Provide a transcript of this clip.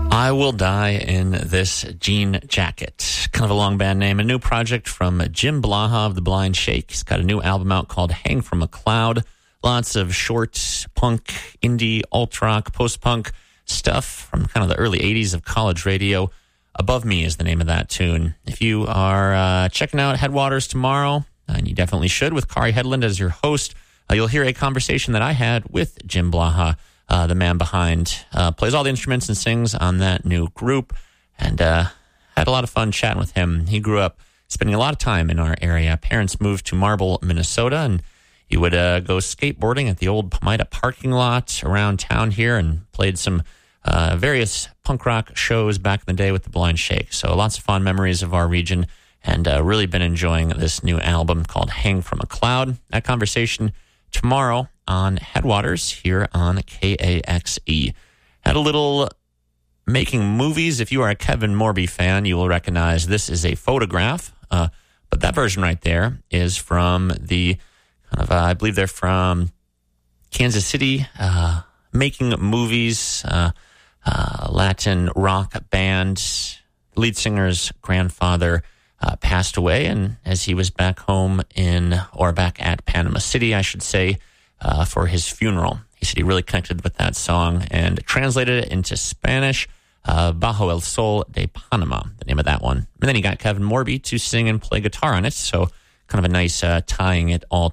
I Will Die in This Jean Jacket. Kind of a long band name. A new project from Jim Blaha of the Blind Shake. He's got a new album out called Hang From a Cloud. Lots of short punk, indie, alt-rock, post-punk stuff from kind of the early 80s of college radio. Above Me is the name of that tune. If you are checking out Headwaters tomorrow, and you definitely should, with Kari Headland as your host, you'll hear a conversation that I had with Jim Blaha, the man behind, plays all the instruments and sings on that new group, and had a lot of fun chatting with him. He grew up spending a lot of time in our area. Parents moved to Marble, Minnesota, and he would go skateboarding at the old Pomida parking lot around town here and played some various punk rock shows back in the day with the Blind Shake. So lots of fond memories of our region, and really been enjoying this new album called Hang From a Cloud. That conversation tomorrow on Headwaters here on KAXE. Had a little Making Movies. If you are a Kevin Morby fan, you will recognize this is a photograph, but that version right there is from the kind of, I believe they're from Kansas City, Making Movies, Latin rock band. Lead singer's grandfather passed away, and as he was back home back at Panama City, I should say, for his funeral, he said he really connected with that song and translated it into Spanish, Bajo el Sol de Panama, the name of that one. And then he got Kevin Morby to sing and play guitar on it, so kind of a nice tying it all